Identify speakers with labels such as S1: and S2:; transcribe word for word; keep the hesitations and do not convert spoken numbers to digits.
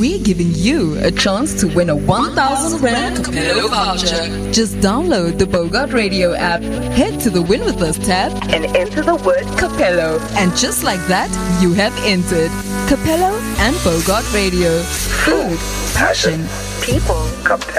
S1: we're giving you a chance to win a one thousand Rand Capello voucher. Just download the Bogart Radio app, head to the Win With Us tab, and enter the word Capello. And just like that, you have entered Capello and Bogart Radio. Food, passion, people, Capello.